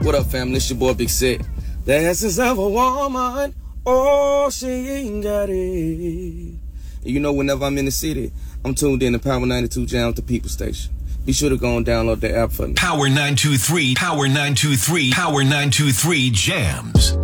What up, family? It's your boy Big Set. The essence of a woman, oh, she ain't got it. And you know, whenever I'm in the city, I'm tuned in to Power 92 Jams, the People Station. Be sure to go and download the app for me. Power 923, Power 923, Power 923 Jams.